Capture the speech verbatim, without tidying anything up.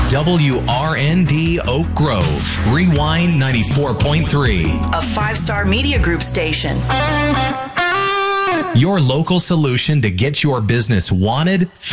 W R N D Oak Grove, Rewind ninety-four point three. A five-star media group station. Your local solution to get your business wanted,